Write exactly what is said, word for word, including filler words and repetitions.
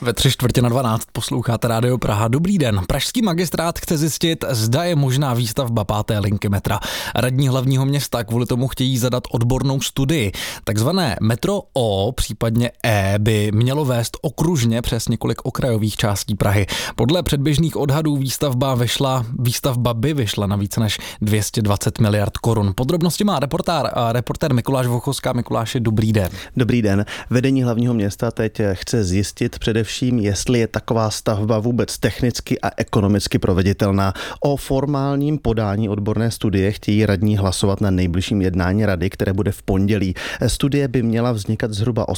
Ve tři čtvrtě na dvanáct posloucháte Rádio Praha. Dobrý den. Pražský magistrát chce zjistit, zda je možná výstavba páté linky metra. Radní hlavního města kvůli tomu chtějí zadat odbornou studii. Takzvané metro O, případně E, by mělo vést okružně přes několik okrajových částí Prahy. Podle předběžných odhadů výstavba vyšla, výstavba by vyšla na více než dvě stě dvacet miliard korun. Podrobnosti má reportér, reportér Mikuláš Vochoska. Mikuláši, dobrý den. Dobrý den. Vedení hlavního města teď chce zjistit především, jestli je taková stavba vůbec technicky a ekonomicky proveditelná. O formálním podání odborné studie chtějí radní hlasovat na nejbližším jednání rady, které bude v pondělí. Studie by měla vznikat zhruba